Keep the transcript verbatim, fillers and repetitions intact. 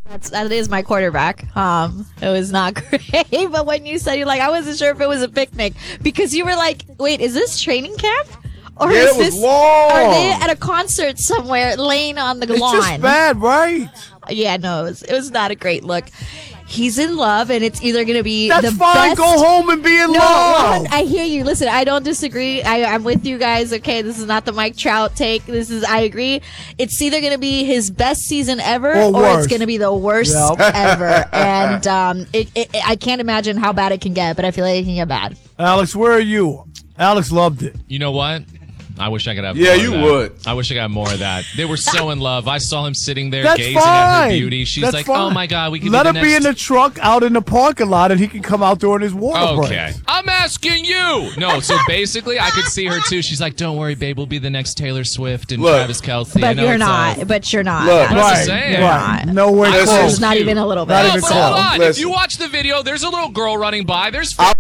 That's, that is my quarterback. Um, it was not great, but when you said you're like, I wasn't sure if it was a picnic because you were like, wait, is this training camp? Or yeah, is it was this, long. Are they at a concert somewhere laying on the it's lawn? It's just bad, right? Yeah, no, it was, it was not a great look. He's in love, and it's either going to be That's the fine. best. Go home and be in no, love. I hear you. Listen, I don't disagree. I, I'm with you guys. Okay, this is not the Mike Trout take. This is, I agree. It's either going to be his best season ever, or, or worse. it's going to be the worst Yep. ever. And um, it, it, I can't imagine how bad it can get, but I feel like it can get bad. Alex, where are you? Alex loved it. You know what? I wish I could have Yeah, more you of that. would. I wish I got more of that. They were so in love. I saw him sitting there That's gazing fine. at her beauty. She's That's like, fine. oh my God, we can Let be him the be in next... the truck out in the parking lot, and he can come out during his water break. Okay. I'm asking you. No, so basically I could see her too. She's like, don't worry, babe, we'll be the next Taylor Swift and Look. Travis Kelce. I But know you're it's not. all- But you're not. Look. I'm Right, just saying. You're right. not. No way Listen. close. It's not even a little bit. Not No, even but close. hold on. If Listen. you watch the video, there's a little girl running by. There's I-